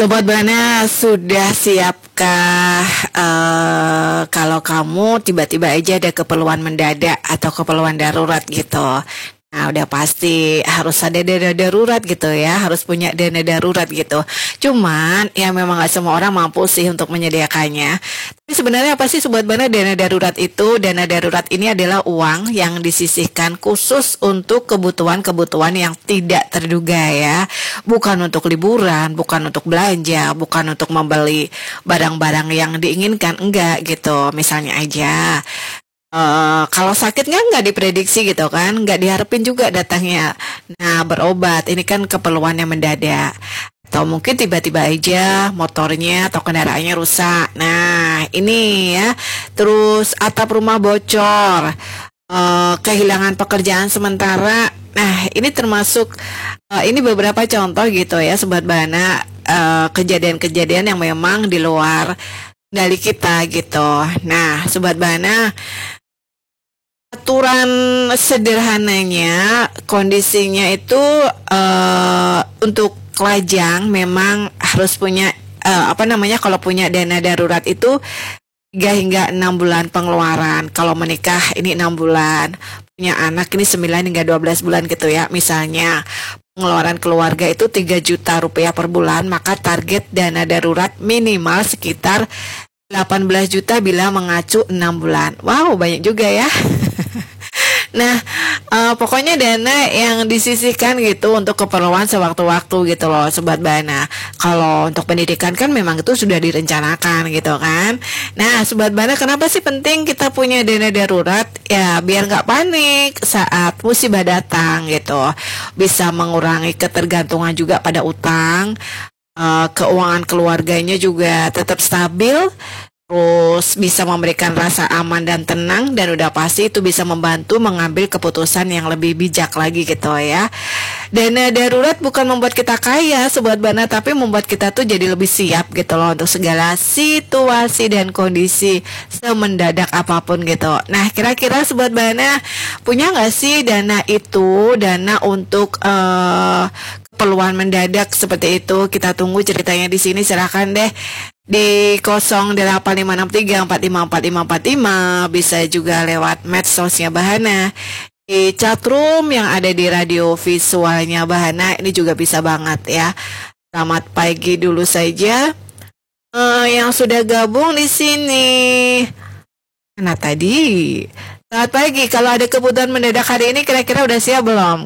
Sobat Bana, sudah siapkah kalau kamu tiba-tiba aja ada keperluan mendadak atau keperluan darurat gitu? Nah, udah pasti harus ada dana darurat gitu ya, harus punya dana darurat gitu. Cuman, ya memang gak semua orang mampu sih untuk menyediakannya. Tapi sebenarnya apa sih Sobat Bana dana darurat itu? Dana darurat ini adalah uang yang disisihkan khusus untuk kebutuhan-kebutuhan yang tidak terduga ya. Bukan untuk liburan, bukan untuk belanja, bukan untuk membeli barang-barang yang diinginkan, enggak gitu. Misalnya aja. Kalau sakit kan nggak diprediksi gitu kan, nggak diharapin juga datangnya. Nah, berobat ini kan keperluan yang mendadak. Atau mungkin tiba-tiba aja motornya atau kendaraannya rusak. Nah, ini ya. Terus atap rumah bocor, kehilangan pekerjaan sementara. Nah, ini termasuk ini beberapa contoh gitu ya, Sobat Bana, kejadian-kejadian yang memang di luar kendali kita gitu. Nah, Sobat Bana, aturan sederhananya kondisinya itu untuk lajang memang harus punya kalau punya dana darurat itu 3 hingga 6 bulan pengeluaran. Kalau menikah ini 6 bulan, punya anak ini 9 hingga 12 bulan gitu ya. Misalnya pengeluaran keluarga itu 3 juta rupiah per bulan, maka target dana darurat minimal sekitar 18 juta bila mengacu 6 bulan. Wow, banyak juga ya. Nah, pokoknya dana yang disisihkan gitu untuk keperluan sewaktu-waktu gitu loh, Sobat Bana. Kalau untuk pendidikan kan memang itu sudah direncanakan gitu kan. Nah, Sobat Bana, kenapa sih penting kita punya dana darurat? Ya, biar nggak panik saat musibah datang gitu. Bisa mengurangi ketergantungan juga pada utang. Keuangan keluarganya juga tetap stabil. Terus bisa memberikan rasa aman dan tenang, dan udah pasti itu bisa membantu mengambil keputusan yang lebih bijak lagi gitu ya. Dana darurat bukan membuat kita kaya Sobat Bana, tapi membuat kita tuh jadi lebih siap gitu loh untuk segala situasi dan kondisi semendadak apapun gitu. Nah, kira-kira Sobat Bana punya nggak sih dana itu, dana untuk keperluan mendadak seperti itu? Kita tunggu ceritanya di sini, silahkan deh di 085634545545, bisa juga lewat medsosnya Bahana, di chatroom yang ada di radio visualnya Bahana, ini juga bisa banget ya. Selamat pagi dulu saja yang sudah gabung di sini. Nah tadi, selamat pagi. Kalau ada kebutuhan mendadak hari ini, kira-kira udah siap belum?